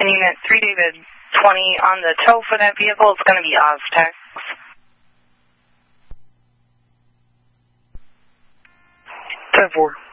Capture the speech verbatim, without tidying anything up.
And Unit three David twenty on the tow for that vehicle. It's going to be Oztex. ten four.